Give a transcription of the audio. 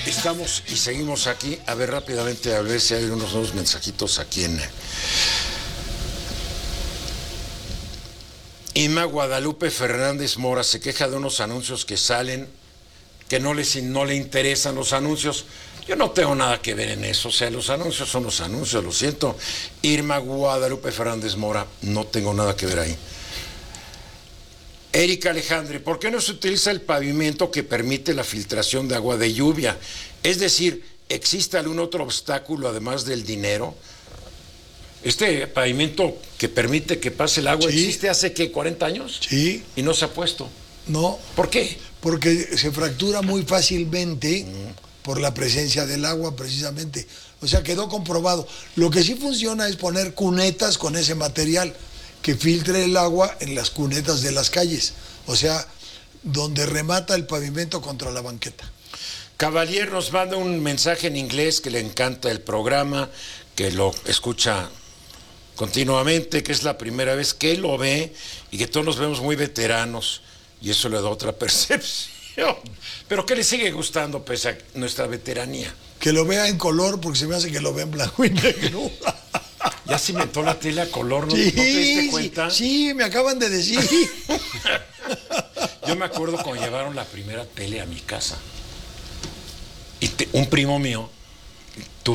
Estamos y seguimos aquí. A ver rápidamente, a ver si hay unos nuevos mensajitos aquí en... Inma Guadalupe Fernández Mora se queja de unos anuncios que salen, que no le interesan los anuncios. Yo no tengo nada que ver en eso, o sea, los anuncios son los anuncios, lo siento. Irma Guadalupe Fernández Mora, no tengo nada que ver ahí. Erika Alejandre, ¿por qué no se utiliza el pavimento que permite la filtración de agua de lluvia? Es decir, ¿existe algún otro obstáculo además del dinero? Este pavimento que permite que pase el agua, Sí. ¿existe hace qué, 40 años? Sí. Y no se ha puesto. No, ¿Por qué? porque se fractura muy fácilmente por la presencia del agua, precisamente. O sea, quedó comprobado. Lo que sí funciona es poner cunetas con ese material que filtre el agua en las cunetas de las calles. O sea, donde remata el pavimento contra la banqueta. Cavalier nos manda un mensaje en inglés que le encanta el programa, que lo escucha continuamente, que es la primera vez que él lo ve y que todos nos vemos muy veteranos y eso le da otra percepción. Pero que le sigue gustando pese a nuestra veteranía. Que lo vea en color, porque se me hace que lo vea en blanco y negro. Ya se inventó la tele a color, ¿no, Sí, ¿no te diste cuenta? Sí, me acaban de decir. Yo me acuerdo cuando llevaron la primera tele a mi casa. Y un primo mío tuvo